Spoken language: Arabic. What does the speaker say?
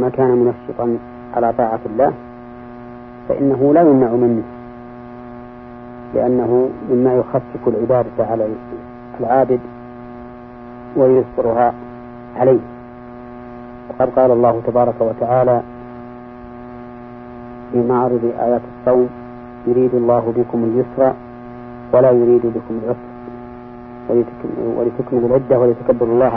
ما كان منشطا على طاعة الله فإنه لا يمنع منه، لأنه مما يخفف العبادة على العابد ويسرها عليه. وقد قال الله تبارك وتعالى في معرض آيات الصوم: يريد الله بكم اليسر ولا يريد بكم العسر ولتكملوا العدة ولتكبروا الله